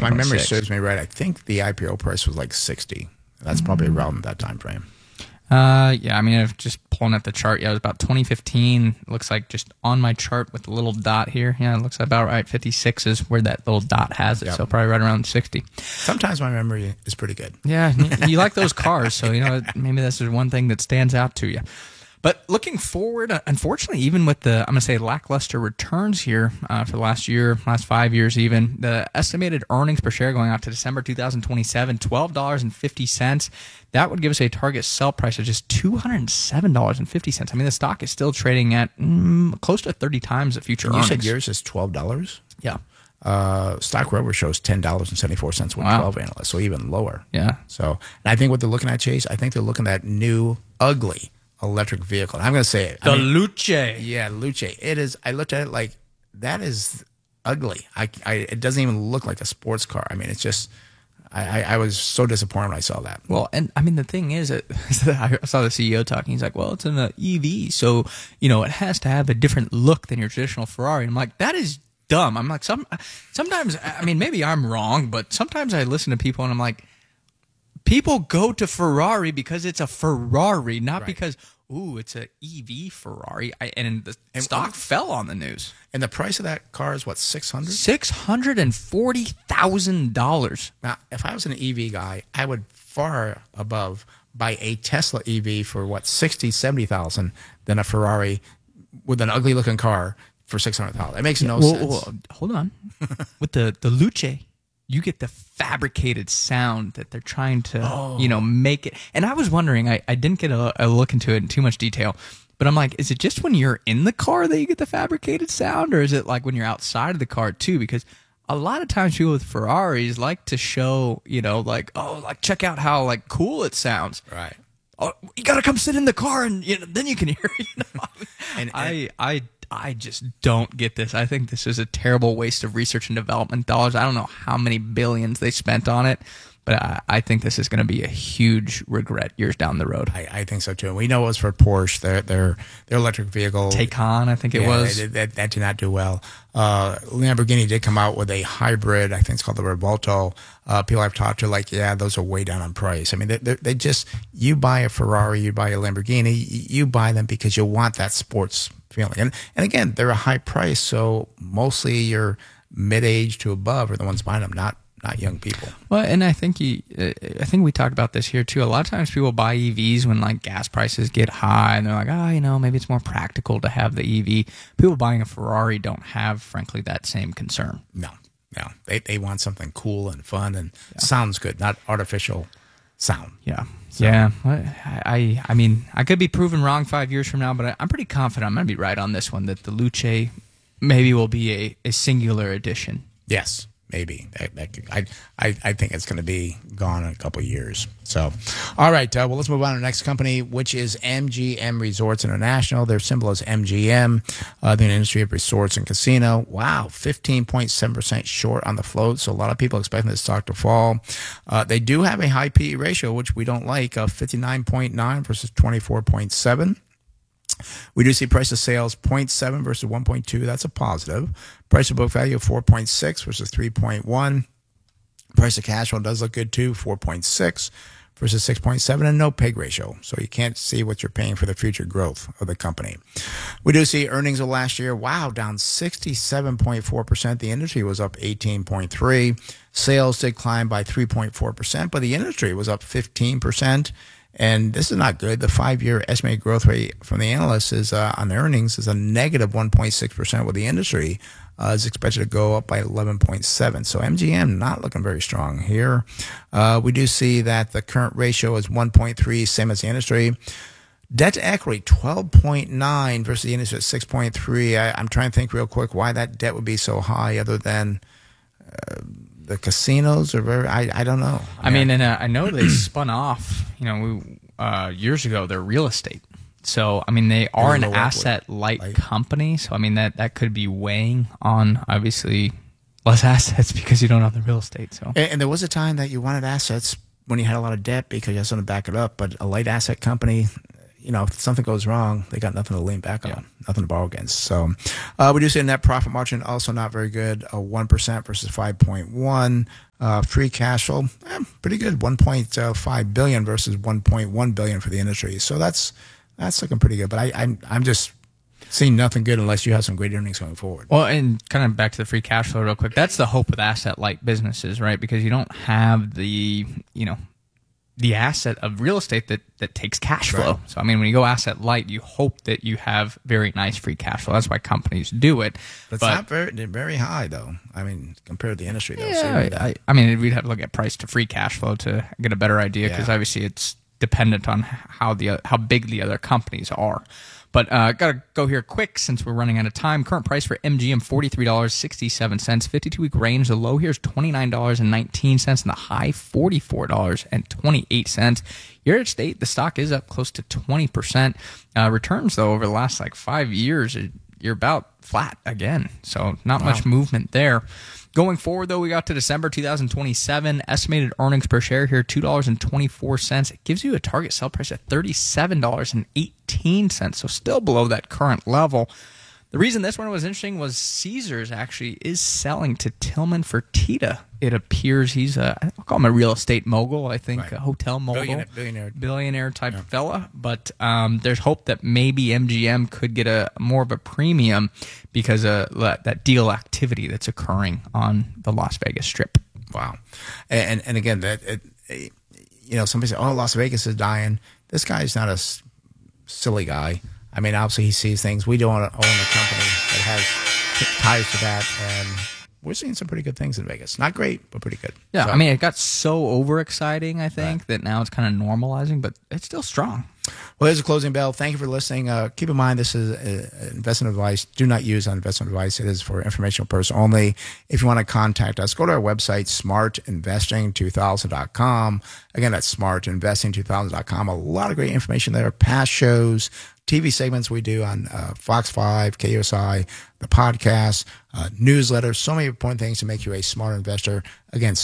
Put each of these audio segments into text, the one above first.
my memory 2026. serves me right, I think the IPO price was like 60. That's probably around that time frame. Yeah, I mean, I've just pulling up the chart. Yeah, it was about 2015. Looks like just on my chart with the little dot here. Yeah, it looks about right. 56 is where that little dot has it. Yep. So probably right around 60. Sometimes my memory is pretty good. Yeah, you like those cars, so maybe this is one thing that stands out to you. But looking forward, unfortunately, even with the, I'm going to say, lackluster returns here for the last year, last 5 years even, the estimated earnings per share going out to December 2027, $12.50. That would give us a target sell price of just $207.50. I mean, the stock is still trading at close to 30 times the future You earnings. said yours is $12? Yeah. Stock Rover shows $10.74 with 12 analysts, so even lower. Yeah. So, and I think what they're looking at, Chase, I think they're looking at new, ugly electric vehicle. And I'm going to say it. The Luce. Yeah, Luce. It is. I looked at it like, that is ugly. It doesn't even look like a sports car. I mean, it's just, I was so disappointed when I saw that. Well, and I mean, the thing is, I saw the CEO talking. He's like, well, it's an EV, so, it has to have a different look than your traditional Ferrari. And I'm like, that is dumb. I'm like, sometimes, I mean, maybe I'm wrong, but sometimes I listen to people and I'm like, people go to Ferrari because it's a Ferrari, not because, it's an EV Ferrari. And the stock fell on the news. And the price of that car is what, $600? $640,000. Now, if I was an EV guy, I would far above buy a Tesla EV for what, 60, 70,000 than a Ferrari with an ugly looking car for $600,000. It makes no sense. Well, hold on. With the Luce, you get the fabricated sound that they're trying to, make it. And I was wondering, I didn't get a look into it in too much detail, but I'm like, is it just when you're in the car that you get the fabricated sound, or is it like when you're outside of the car too? Because a lot of times people with Ferraris like to show, check out how like cool it sounds. Right. Oh, you got to come sit in the car and then you can hear it. And I just don't get this. I think this is a terrible waste of research and development dollars. I don't know how many billions they spent on it, but I think this is going to be a huge regret years down the road. I think so too. We know it was for Porsche, their electric vehicle. Taycan, I think it was. That did not do well. Lamborghini did come out with a hybrid. I think it's called the Revolto. People I've talked to, those are way down on price. I mean, they just, you buy a Ferrari, you buy a Lamborghini, you buy them because you want that sports feeling. And again, they're a high price, so mostly your mid-age to above are the ones buying them, not young people. Well, and I think we talked about this here too. A lot of times people buy EVs when like gas prices get high, and they're like, maybe it's more practical to have the EV. People buying a Ferrari don't have, frankly, that same concern. No. They want something cool and fun and sounds good, not artificial sound. Yeah. So. Yeah. I mean, I could be proven wrong 5 years from now, but I'm pretty confident I'm going to be right on this one, that the Luce maybe will be a singular edition. Yes. Maybe I think it's going to be gone in a couple of years. So, all right. Well, let's move on to the next company, which is MGM Resorts International. Their symbol is MGM. The industry of resorts and casino. Wow, 15.7% short on the float. So a lot of people expecting this stock to fall. They do have a high PE ratio, which we don't like, of 59.9 versus 24.7. We do see price of sales 0.7 versus 1.2. That's a positive. Price of book value of 4.6 versus 3.1. Price of cash flow does look good too, 4.6 versus 6.7, and no PEG ratio. So you can't see what you're paying for the future growth of the company. We do see earnings of last year, down 67.4%. The industry was up 18.3%. Sales did climb by 3.4%, but the industry was up 15%. And this is not good. The 5-year estimated growth rate from the analysts is on earnings is a negative 1.6%, with the industry is expected to go up by 11.7%. So MGM not looking very strong here. We do see that the current ratio is 1.3, same as the industry. Debt to equity 12.9 versus the industry at 6.3. I'm trying to think real quick why that debt would be so high, other than the casinos are very, I don't know. I mean, and I know they spun off, years ago, their real estate. So, I mean, they are an asset-light company. So, I mean, that could be weighing on, obviously, less assets because you don't have the real estate. So, and there was a time that you wanted assets when you had a lot of debt because you had something to back it up. But a light asset company, if something goes wrong, they got nothing to lean back on, nothing to borrow against. So we do see a net profit margin also not very good, 1% versus 5.1. Free cash flow, pretty good, 1.5 billion versus 1.1 billion for the industry. So that's looking pretty good. But I'm just seeing nothing good unless you have some great earnings going forward. Well, and kind of back to the free cash flow real quick. That's the hope with asset-light businesses, right? Because you don't have the asset of real estate that takes cash flow. Right. So, I mean, when you go asset-light, you hope that you have very nice free cash flow. That's why companies do it. But it's not very high, though. I mean, compared to the industry, though. Yeah, I mean, we'd have to look at price to free cash flow to get a better idea because obviously it's dependent on how big the other companies are. But gotta go here quick since we're running out of time. Current price for MGM $43.67. 52-week range. The low here is $29.19 and the high $44.28. Year to date, the stock is up close to 20%. Returns though over the last 5 years, you're about flat again. So not much movement there. Going forward, though, we got to December 2027. Estimated earnings per share here, $2.24. It gives you a target sell price at $37.18, so still below that current level. The reason this one was interesting was Caesars actually is selling to Tillman Fertitta. It appears he's I'll call him a real estate mogul, I think, Right. a hotel mogul. Billionaire type fella. But there's hope that maybe MGM could get a more of a premium because of that deal activity that's occurring on the Las Vegas Strip. Wow. And again, somebody said, oh, Las Vegas is dying. This guy's not a silly guy. I mean, obviously he sees things. We don't own a company that has ties to that, and we're seeing some pretty good things in Vegas. Not great, but pretty good. Yeah, So, I mean, it got so overexciting, I think, that now it's kind of normalizing, but it's still strong. well, there's a closing bell. Thank you for listening. Keep in mind, this is investment advice. Do not use on investment advice. It is for informational purpose only. If you want to contact us, go to our website, smartinvesting2000.com. Again, that's smartinvesting2000.com. A lot of great information there. Past shows, TV segments we do on Fox 5, KUSI, the podcast, newsletter, so many important things to make you a smart investor. Again,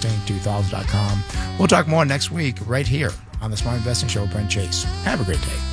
smartinvesting2000.com. We'll talk more next week right here on the Smart Investing Show with Brent Chase. Have a great day.